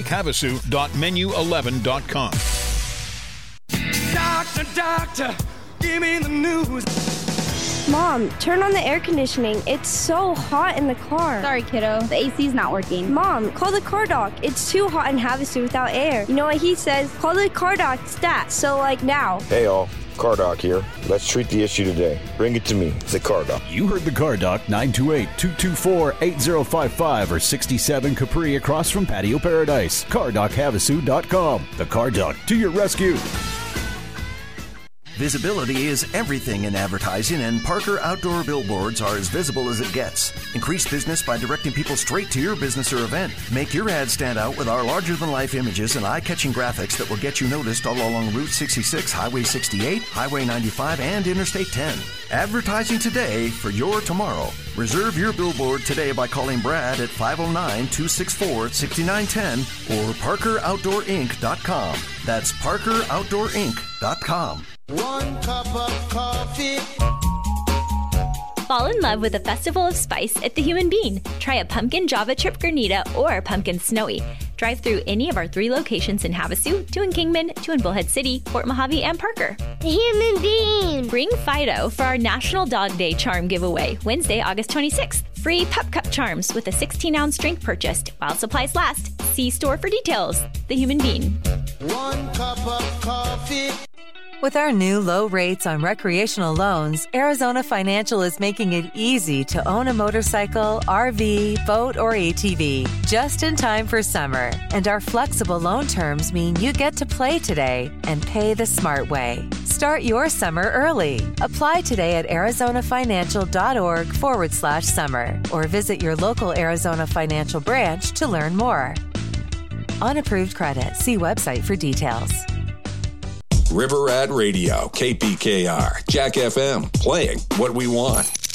havasu.menu11.com. Doctor, give me the news. Mom, turn on the air conditioning. It's so hot in the car. Sorry, kiddo. The AC's not working. Mom, call the car doc. It's too hot in Havasu without air. You know what he says? Call the car doc stat. So, like, now. Hey, all. Car Doc here. Let's treat the issue today. Bring it to me. The Car Doc. You heard the Car Doc, 928-224-8055 or 67 Capri across from Patio Paradise. CarDocHavasu.com. The Car Doc to your rescue. Visibility is everything in advertising, and Parker Outdoor Billboards are as visible as it gets. Increase business by directing people straight to your business or event. Make your ad stand out with our larger-than-life images and eye-catching graphics that will get you noticed all along Route 66, Highway 68, Highway 95, and Interstate 10. Advertising today for your tomorrow. Reserve your billboard today by calling Brad at 509-264-6910 or ParkerOutdoorInc.com. That's ParkerOutdoorInc.com. 1 cup of coffee. Fall in love with a festival of spice at the Human Bean. Try a pumpkin Java Trip Granita or pumpkin Snowy. Drive through any of our 3 locations in Havasu, 2 in Kingman, 2 in Bullhead City, Fort Mojave, and Parker. The Human Bean. Bring Fido for our National Dog Day charm giveaway, Wednesday, August 26th. Free Pup Cup charms with a 16-ounce drink purchased while supplies last. See store for details. The Human Bean. 1 cup of coffee. With our new low rates on recreational loans, Arizona Financial is making it easy to own a motorcycle, RV, boat, or ATV just in time for summer. And our flexible loan terms mean you get to play today and pay the smart way. Start your summer early. Apply today at arizonafinancial.org/summer or visit your local Arizona Financial branch to learn more. Unapproved credit. See website for details. River Rat Radio, KPKR, Jack FM, playing what we want.